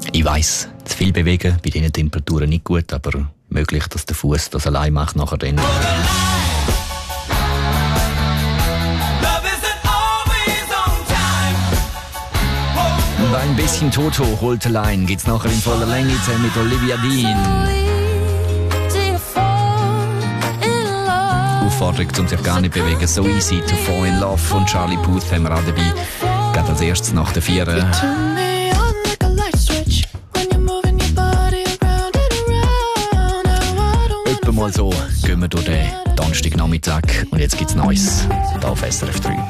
Ich weiss, zu viel bewegen bei diesen Temperaturen nicht gut, aber möglich, dass der Fuß das allein macht nachher dann. Und ein bisschen Toto holt allein geht's nachher in voller Länge zusammen mit Olivia Dean. Aufforderung, um sich gar nicht zu bewegen. So easy to fall in love von Charlie Puth haben wir auch dabei. Geht als erstes nach der 4. Etwa mal so gehen wir durch den Donnerstagnachmittag. Und jetzt gibt's Neues hier auf SRF 3.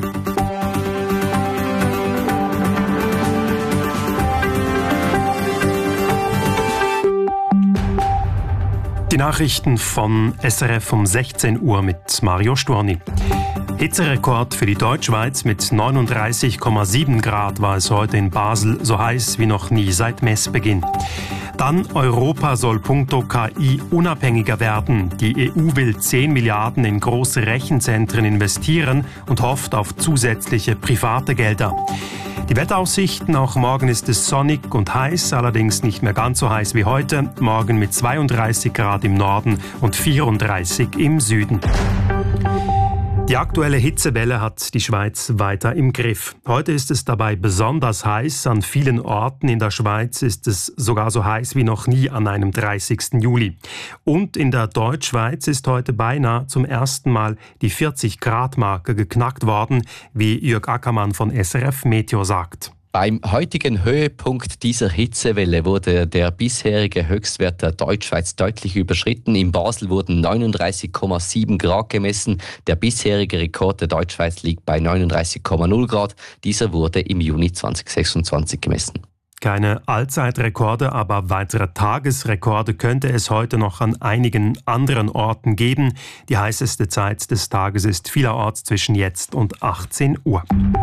Die Nachrichten von SRF um 16 Uhr mit Mario Storni. Hitzerekord für die Deutschschweiz mit 39,7 Grad war es heute in Basel, so heiß wie noch nie seit Messbeginn. Dann Europa soll punkto KI unabhängiger werden. Die EU will 10 Milliarden in große Rechenzentren investieren und hofft auf zusätzliche private Gelder. Die Wetteraussichten, auch morgen ist es sonnig und heiß, allerdings nicht mehr ganz so heiß wie heute. Morgen mit 32 Grad im Norden und 34 im Süden. Die aktuelle Hitzewelle hat die Schweiz weiter im Griff. Heute ist es dabei besonders heiß. An vielen Orten in der Schweiz ist es sogar so heiß wie noch nie an einem 30. Juli. Und in der Deutschschweiz ist heute beinahe zum ersten Mal die 40-Grad-Marke geknackt worden, wie Jörg Ackermann von SRF Meteo sagt. Beim heutigen Höhepunkt dieser Hitzewelle wurde der bisherige Höchstwert der Deutschschweiz deutlich überschritten. In Basel wurden 39,7 Grad gemessen. Der bisherige Rekord der Deutschschweiz liegt bei 39,0 Grad. Dieser wurde im Juni 2026 gemessen. Keine Allzeitrekorde, aber weitere Tagesrekorde könnte es heute noch an einigen anderen Orten geben. Die heißeste Zeit des Tages ist vielerorts zwischen jetzt und 18 Uhr.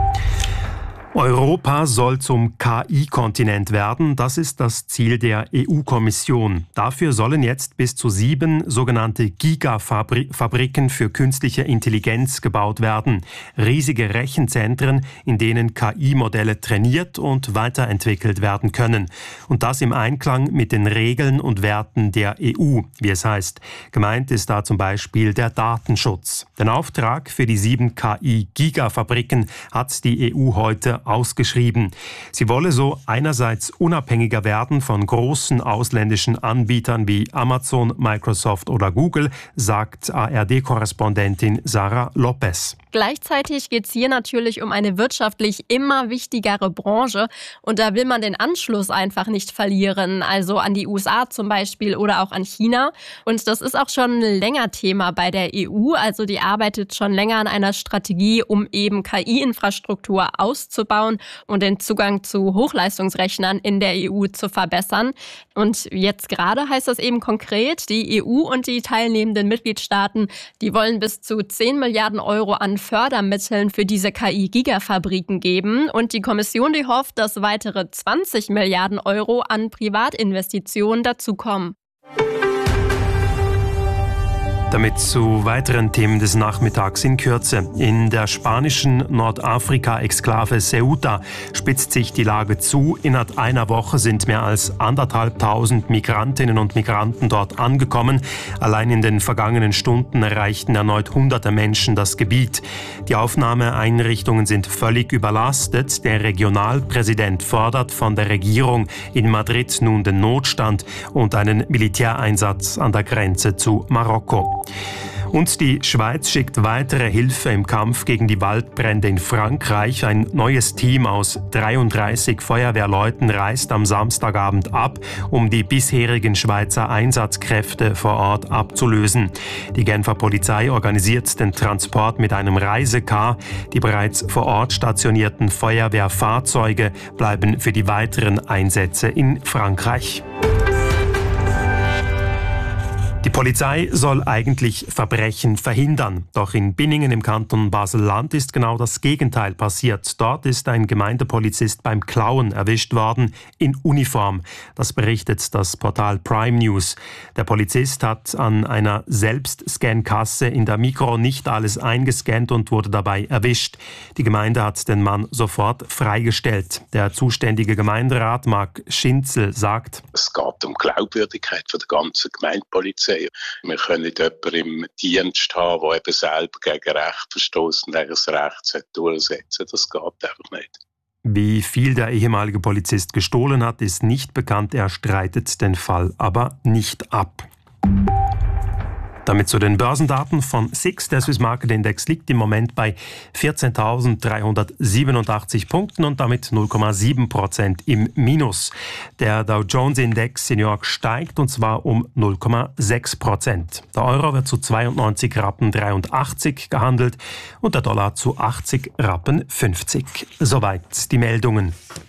Europa soll zum KI-Kontinent werden. Das ist das Ziel der EU-Kommission. Dafür sollen jetzt bis zu 7 sogenannte Gigafabriken für künstliche Intelligenz gebaut werden. Riesige Rechenzentren, in denen KI-Modelle trainiert und weiterentwickelt werden können. Und das im Einklang mit den Regeln und Werten der EU, wie es heißt. Gemeint ist da zum Beispiel der Datenschutz. Den Auftrag für die 7 KI-Gigafabriken hat die EU heute ausgeschrieben. Sie wolle so einerseits unabhängiger werden von großen ausländischen Anbietern wie Amazon, Microsoft oder Google, sagt ARD-Korrespondentin Sarah Lopez. Gleichzeitig geht es hier natürlich um eine wirtschaftlich immer wichtigere Branche und da will man den Anschluss einfach nicht verlieren, also an die USA zum Beispiel oder auch an China. Und das ist auch schon länger Thema bei der EU, also die arbeitet schon länger an einer Strategie, um eben KI-Infrastruktur auszubauen und den Zugang zu Hochleistungsrechnern in der EU zu verbessern. Und jetzt gerade heißt das eben konkret, die EU und die teilnehmenden Mitgliedstaaten, die wollen bis zu 10 Milliarden Euro an Fördermitteln für diese KI-Gigafabriken geben. Und die Kommission, die hofft, dass weitere 20 Milliarden Euro an Privatinvestitionen dazukommen. Damit zu weiteren Themen des Nachmittags in Kürze. In der spanischen Nordafrika-Exklave Ceuta spitzt sich die Lage zu. Innerhalb einer Woche sind mehr als 1.500 Migrantinnen und Migranten dort angekommen. Allein in den vergangenen Stunden erreichten erneut hunderte Menschen das Gebiet. Die Aufnahmeeinrichtungen sind völlig überlastet. Der Regionalpräsident fordert von der Regierung in Madrid nun den Notstand und einen Militäreinsatz an der Grenze zu Marokko. Und die Schweiz schickt weitere Hilfe im Kampf gegen die Waldbrände in Frankreich. Ein neues Team aus 33 Feuerwehrleuten reist am Samstagabend ab, um die bisherigen Schweizer Einsatzkräfte vor Ort abzulösen. Die Genfer Polizei organisiert den Transport mit einem Reisekar. Die bereits vor Ort stationierten Feuerwehrfahrzeuge bleiben für die weiteren Einsätze in Frankreich. Die Polizei soll eigentlich Verbrechen verhindern. Doch in Binningen im Kanton Basel-Land ist genau das Gegenteil passiert. Dort ist ein Gemeindepolizist beim Klauen erwischt worden, in Uniform. Das berichtet das Portal Prime News. Der Polizist hat an einer Selbstscankasse in der Mikro nicht alles eingescannt und wurde dabei erwischt. Die Gemeinde hat den Mann sofort freigestellt. Der zuständige Gemeinderat Marc Schinzel sagt: Es geht um Glaubwürdigkeit von der ganzen Gemeindepolizei. Wir können nicht jemanden im Dienst haben, der eben selber gegen Recht verstößt und das Recht durchsetzen. Das geht einfach nicht. Wie viel der ehemalige Polizist gestohlen hat, ist nicht bekannt. Er streitet den Fall aber nicht ab. Damit zu den Börsendaten von SIX. Der Swiss Market Index liegt im Moment bei 14.387 Punkten und damit 0,7% im Minus. Der Dow Jones Index in New York steigt und zwar um 0,6%. Der Euro wird zu 92,83 Rappen gehandelt und der Dollar zu 80,50 Rappen. Soweit die Meldungen.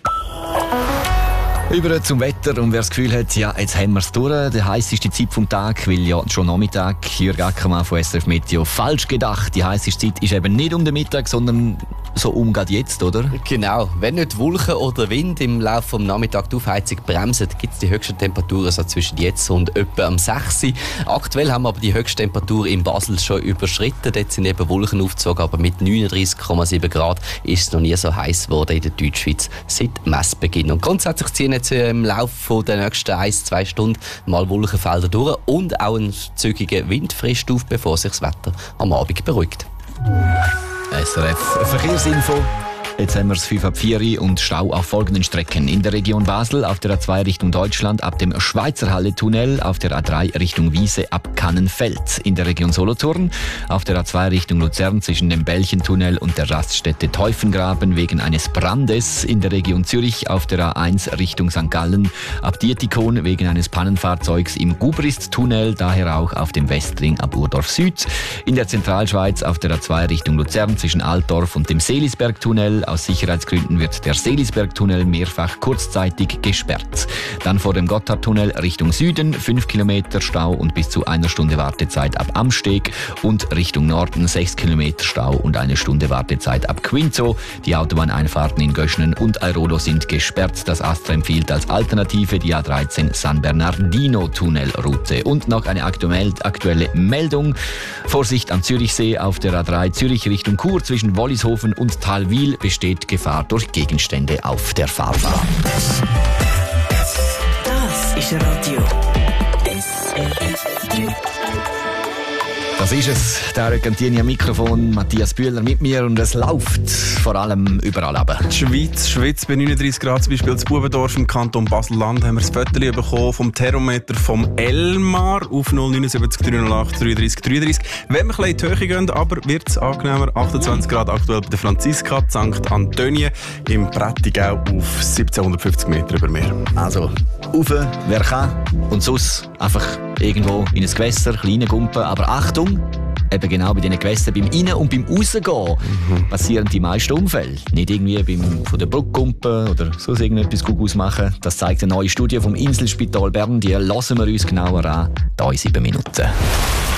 Über zum Wetter, und wer das Gefühl hat, ja, jetzt haben wir es durch, der heisseste Zeit vom Tag, weil ja schon Nachmittag, Jürg Ackermann von SRF Meteo, falsch gedacht. Die heisseste Zeit ist eben nicht um den Mittag, sondern so gerade jetzt, oder? Genau. Wenn nicht Wolken oder Wind im Laufe des Nachmittags die Aufheizung bremsen, gibt es die höchsten Temperaturen so zwischen jetzt und etwa am 6. Aktuell haben wir aber die höchste Temperatur in Basel schon überschritten. Dort sind eben Wolken aufgezogen, aber mit 39,7 Grad ist es noch nie so heiß geworden in der Deutschschweiz seit Messbeginn. Und grundsätzlich ziehen jetzt im Laufe der nächsten 1-2 Stunden mal Wolkenfelder durch und auch ein zügiger Wind frischt auf, bevor sich das Wetter am Abend beruhigt. SRF Verkehrsinfo. Jetzt haben wir es 5:04 und Stau auf folgenden Strecken. In der Region Basel auf der A2 Richtung Deutschland ab dem Schweizerhalle-Tunnel, auf der A3 Richtung Wiese ab Kannenfeld. In der Region Solothurn auf der A2 Richtung Luzern zwischen dem Bällchentunnel und der Raststätte Teufengraben wegen eines Brandes. In der Region Zürich auf der A1 Richtung St. Gallen ab Dietikon wegen eines Pannenfahrzeugs im Gubrist-Tunnel, daher auch auf dem Westring ab Urdorf Süd. In der Zentralschweiz auf der A2 Richtung Luzern zwischen Altdorf und dem Seelisberg-Tunnel. Aus Sicherheitsgründen wird der Seelisberg-Tunnel mehrfach kurzzeitig gesperrt. Dann vor dem Gotthardtunnel Richtung Süden 5 Kilometer Stau und bis zu 1 Stunde Wartezeit ab Amsteg und Richtung Norden 6 Kilometer Stau und 1 Stunde Wartezeit ab Quinzo. Die Autobahneinfahrten in Göschnen und Airolo sind gesperrt. Das ASTRA empfiehlt als Alternative die A13 San Bernardino-Tunnelroute. Und noch eine aktuelle Meldung. Vorsicht am Zürichsee auf der A3 Zürich Richtung Chur zwischen Wollishofen und Thalwil besteht Gefahr durch Gegenstände auf der Fahrbahn. Das ist Radio SRF 3. Das ist es, der Argentinier Mikrofon, Matthias Bühler mit mir und es läuft vor allem überall runter. Die Schweiz schwitzt bei 39 Grad, zum Beispiel in Bubendorf im Kanton Basel-Land haben wir das Foto bekommen vom Thermometer vom Elmar auf 079 308 33 33. Wenn wir ein bisschen in die Höhe gehen, aber wird es angenehmer. 28 Grad aktuell bei der Franziska, St. Antonien im Prättigau auf 1750 Meter über Meer. Also, rauf, wer kann, und sonst einfach irgendwo in ein Gewässer, kleine Gumpen, aber Achtung, eben genau bei diesen Gewässern, beim Rein- und beim Rausgehen passieren die meisten Unfälle. Nicht irgendwie von der Brückgumpen oder sonst irgendetwas ausmachen. Das zeigt eine neue Studie vom Inselspital Bern. Die hören wir uns genauer an, hier in 7 Minuten.